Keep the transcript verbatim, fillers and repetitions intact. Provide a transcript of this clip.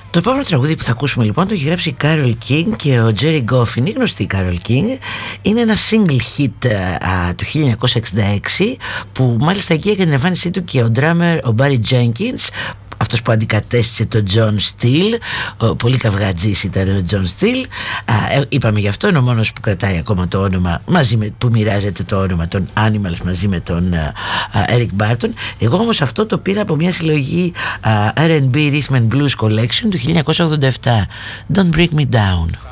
Το επόμενο τραγούδι που θα ακούσουμε λοιπόν το έχει γράψει η Carole King και ο Jerry Goffin. Η γνωστή Carole King είναι ένα single hit α, του χίλια εννιακόσια εξήντα έξι, που μάλιστα εκεί έκανε την εμφάνισή του και ο drummer ο Barry Jenkins, αυτός που αντικατέστησε τον John Steele. Ο πολύ καυγατζής ήταν ο John Steele. Α, είπαμε γι' αυτό, είναι ο μόνος που κρατάει ακόμα το όνομα, μαζί με, που μοιράζεται το όνομα των Animals μαζί με τον α, α, Eric Barton. Εγώ όμως αυτό το πήρα από μια συλλογή α, αρ εντ μπι Rhythm and Blues Collection του χίλια εννιακόσια ογδόντα επτά. Don't Break Me Down.